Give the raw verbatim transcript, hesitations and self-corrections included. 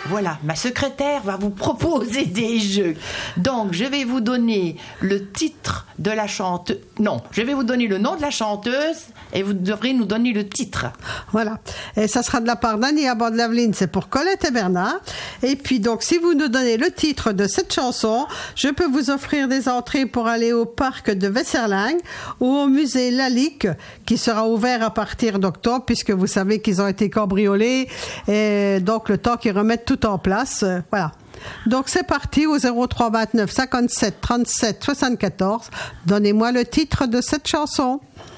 Voilà, ma secrétaire va vous proposer des jeux. Donc, je vais vous donner le titre de la chanteuse. Non, je vais vous donner le nom de la chanteuse et vous devrez nous donner le titre. Voilà. Et ça sera de la part d'Annie Abad-Laveline, c'est pour Colette et Bernard. Et puis, donc, si vous nous donnez le titre de cette chanson, je peux vous offrir des entrées pour aller au parc de Wesserling ou au musée Lalique, qui sera ouvert à partir d'octobre, puisque vous savez qu'ils ont été cambriolés. Et donc, le temps qu'ils remettent tout en place. Euh, voilà. Donc, c'est parti au zéro trois vingt-neuf cinquante-sept trente-sept soixante-quatorze. Donnez-moi le titre de cette chanson.